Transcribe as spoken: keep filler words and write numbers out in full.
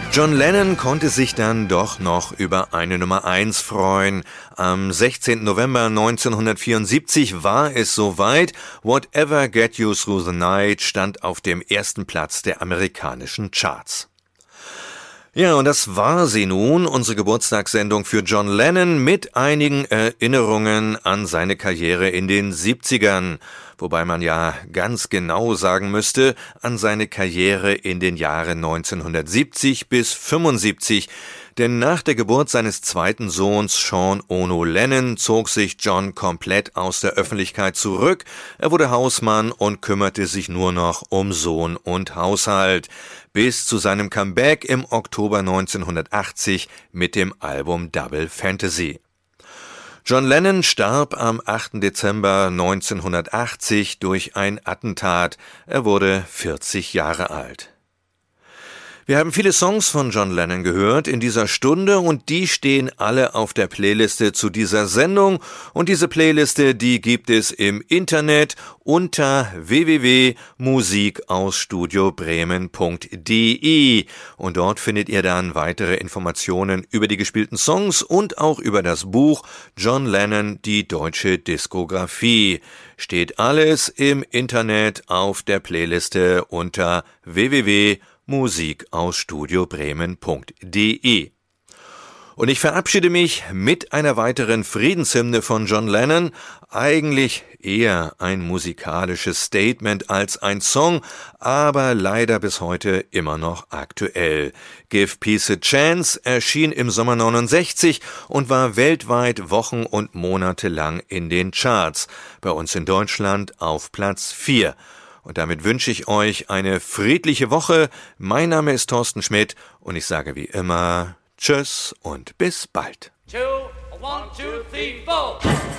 John Lennon konnte sich dann doch noch über eine Nummer eins freuen. Am sechzehnten November neunzehnhundertvierundsiebzig war es soweit. Whatever Get You Through the Night stand auf dem ersten Platz der amerikanischen Charts. Ja, und das war sie nun, unsere Geburtstagssendung für John Lennon mit einigen Erinnerungen an seine Karriere in den siebzigern. Wobei man ja ganz genau sagen müsste, an seine Karriere in den Jahren neunzehnhundertsiebzig bis fünfundsiebzig. Denn nach der Geburt seines zweiten Sohns Sean Ono Lennon zog sich John komplett aus der Öffentlichkeit zurück. Er wurde Hausmann und kümmerte sich nur noch um Sohn und Haushalt. Bis zu seinem Comeback im Oktober neunzehnhundertachtzig mit dem Album Double Fantasy. John Lennon starb am achten Dezember neunzehnhundertachtzig durch ein Attentat. Er wurde vierzig Jahre alt. Wir haben viele Songs von John Lennon gehört in dieser Stunde und die stehen alle auf der Playliste zu dieser Sendung. Und diese Playliste, die gibt es im Internet unter w w w punkt musik aus studio bremen punkt d e und dort findet ihr dann weitere Informationen über die gespielten Songs und auch über das Buch John Lennon, die deutsche Diskografie. Steht alles im Internet auf der Playliste unter w w w punkt musik aus studio bremen punkt d e. Und ich verabschiede mich mit einer weiteren Friedenshymne von John Lennon. Eigentlich eher ein musikalisches Statement als ein Song, aber leider bis heute immer noch aktuell. Give Peace a Chance erschien im Sommer neunundsechzig und war weltweit Wochen und Monate lang in den Charts. Bei uns in Deutschland auf Platz vier. Und damit wünsche ich euch eine friedliche Woche. Mein Name ist Thorsten Schmidt und ich sage wie immer Tschüss und bis bald. Two, one, two, three, four.